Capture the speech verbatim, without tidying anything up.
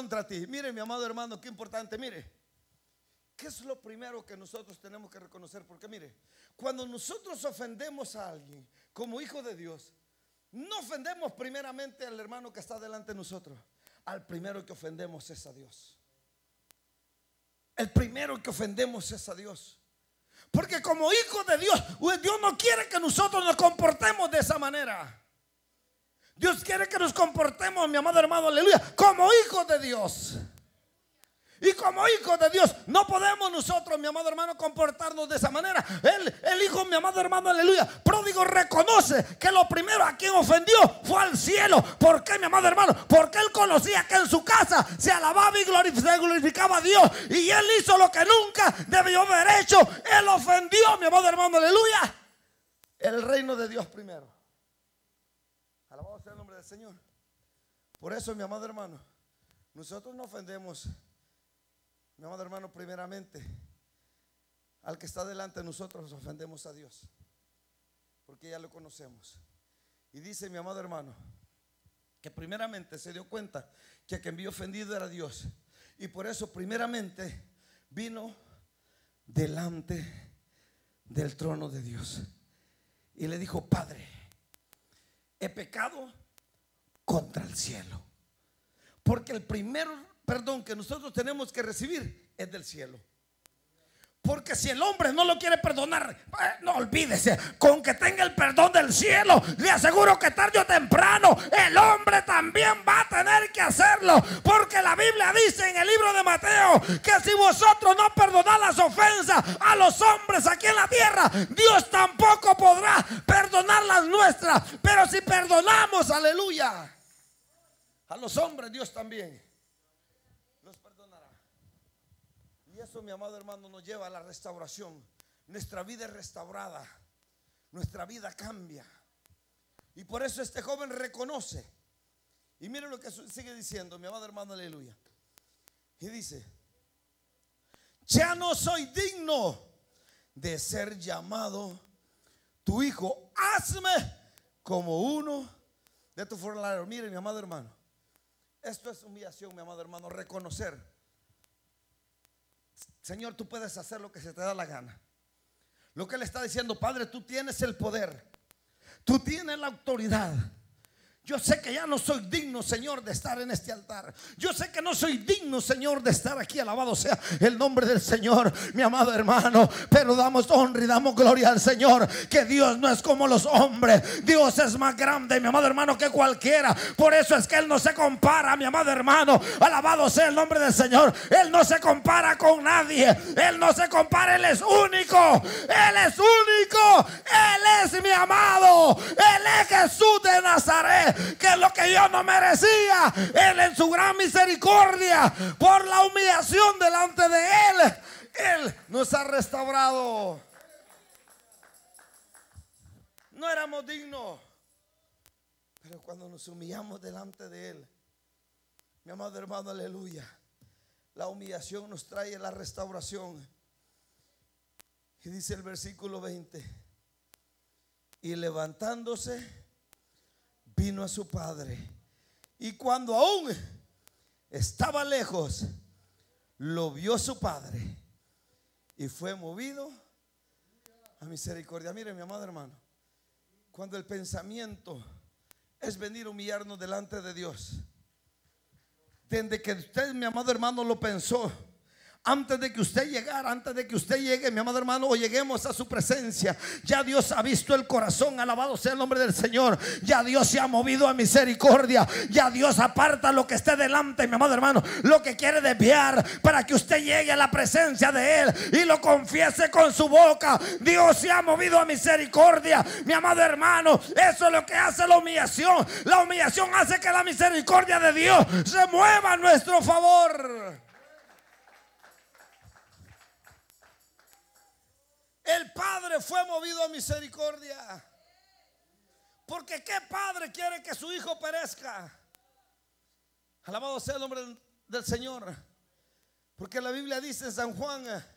contra ti. Mire, mi amado hermano, qué importante. Mire, ¿qué es lo primero que nosotros tenemos que reconocer? Porque mire, cuando nosotros ofendemos a alguien como hijo de Dios, no ofendemos primeramente al hermano que está delante de nosotros. Al primero que ofendemos es a Dios. El primero que ofendemos es a Dios. Porque como hijos de Dios, Dios no quiere que nosotros nos comportemos de esa manera. Dios quiere que nos comportemos, mi amado hermano, aleluya, como hijos de Dios. Y como hijos de Dios no podemos nosotros, mi amado hermano, comportarnos de esa manera. El, el hijo, mi amado hermano, aleluya, pródigo, reconoce que lo primero a quien ofendió fue al cielo. ¿Por qué, mi amado hermano? Porque él conocía que en su casa se alababa y glorificaba, glorificaba a Dios, y él hizo lo que nunca debió haber hecho. Él ofendió, mi amado hermano, aleluya, el reino de Dios primero. Alabado sea el nombre del Señor. Por eso, mi amado hermano, nosotros no ofendemos, mi amado hermano, primeramente al que está delante de nosotros, ofendemos a Dios, porque ya lo conocemos. Y dice, mi amado hermano, que primeramente se dio cuenta que a quien vio ofendido era Dios, y por eso primeramente vino delante del trono de Dios y le dijo: Padre, he pecado contra el cielo. Porque el primer perdón que nosotros tenemos que recibir es del cielo. Porque si el hombre no lo quiere perdonar, no olvídese, con que tenga el perdón del cielo, le aseguro que tarde o temprano el hombre también va a tener que hacerlo. Porque la Biblia dice en el libro de Mateo que si vosotros no perdonad las ofensas a los hombres aquí en la tierra, Dios tampoco podrá perdonar las nuestras. Pero si perdonamos, aleluya, a los hombres, Dios también los perdonará. Y eso, mi amado hermano, nos lleva a la restauración. Nuestra vida es restaurada, nuestra vida cambia. Y por eso este joven reconoce. Y mire lo que sigue diciendo, mi amado hermano, aleluya. Y dice: ya no soy digno de ser llamado tu hijo, hazme como uno de tus fornaleros. Mire, mi amado hermano, esto es humillación, mi amado hermano, reconocer: Señor, tú puedes hacer lo que se te da la gana. Lo que él está diciendo: Padre, tú tienes el poder, tú tienes la autoridad. Yo sé que ya no soy digno, Señor, de estar en este altar. Yo sé que no soy digno, Señor, de estar aquí. Alabado sea el nombre del Señor, mi amado hermano. Pero damos honra y damos gloria al Señor, que Dios no es como los hombres. Dios es más grande, mi amado hermano, que cualquiera. Por eso es que Él no se compara, mi amado hermano. Alabado sea el nombre del Señor. Él no se compara con nadie. Él no se compara, Él es único. Él es único. Él es mi amado. Él es Jesús de Nazaret, que es lo que yo no merecía. Él, en su gran misericordia, por la humillación delante de Él, Él nos ha restaurado. No éramos dignos, pero cuando nos humillamos delante de Él, mi amado hermano, aleluya, la humillación nos trae la restauración. Y dice el versículo veinte: y levantándose, vino a su padre, y cuando aún estaba lejos, lo vio su padre y fue movido a misericordia. Mire, mi amado hermano, cuando el pensamiento es venir a humillarnos delante de Dios, desde que usted, mi amado hermano, lo pensó, antes de que usted llegara, antes de que usted llegue, mi amado hermano, o lleguemos a su presencia, ya Dios ha visto el corazón. Alabado sea el nombre del Señor. Ya Dios se ha movido a misericordia. Ya Dios aparta lo que esté delante, mi amado hermano, lo que quiere desviar, para que usted llegue a la presencia de Él y lo confiese con su boca. Dios se ha movido a misericordia, mi amado hermano. Eso es lo que hace la humillación. La humillación hace que la misericordia de Dios se mueva a nuestro favor. El padre fue movido a misericordia. Porque ¿qué padre quiere que su hijo perezca? Alabado sea el nombre del Señor. Porque la Biblia dice en San Juan